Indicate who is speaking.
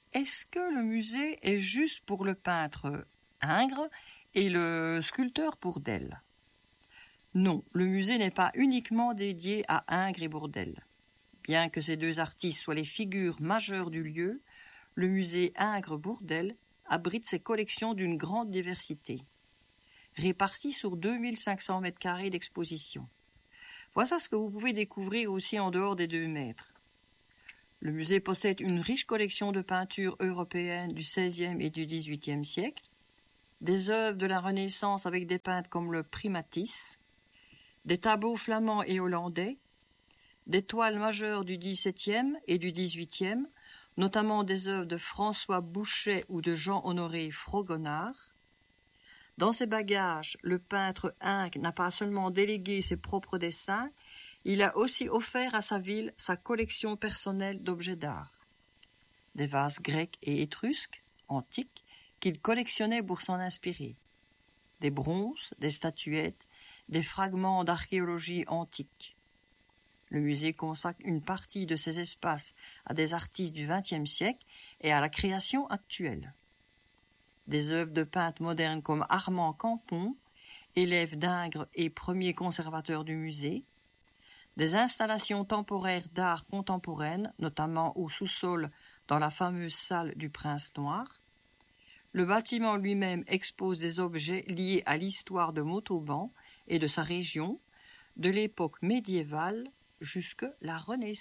Speaker 1: est-ce que le musée est juste pour le peintre Ingres et le sculpteur Bourdelle? Non, le musée n'est pas uniquement dédié à Ingres et Bourdelle. Bien que ces deux artistes soient les figures majeures du lieu, le musée Ingres-Bourdelle abrite ses collections d'une grande diversité, réparties sur 2500 m² d'exposition. Voilà ce que vous pouvez découvrir aussi en dehors des 2 mètres. Le musée possède une riche collection de peintures européennes du XVIe et du XVIIIe siècle, des œuvres de la Renaissance avec des peintres comme le Primatis, des tableaux flamands et hollandais, des toiles majeures du XVIIe et du XVIIIe, notamment des œuvres de François Boucher ou de Jean-Honoré Fragonard. Dans ses bagages, le peintre Ingres n'a pas seulement délégué ses propres dessins, il a aussi offert à sa ville sa collection personnelle d'objets d'art. Des vases grecs et étrusques, antiques, qu'il collectionnait pour s'en inspirer. Des bronzes, des statuettes, des fragments d'archéologie antique. Le musée consacre une partie de ses espaces à des artistes du XXe siècle et à la création actuelle. Des œuvres de peintres modernes comme Armand Campon, élève d'Ingres et premier conservateur du musée, des installations temporaires d'art contemporaine, notamment au sous-sol dans la fameuse salle du Prince Noir. Le bâtiment lui-même expose des objets liés à l'histoire de Montauban et de sa région, de l'époque médiévale jusque la Renaissance.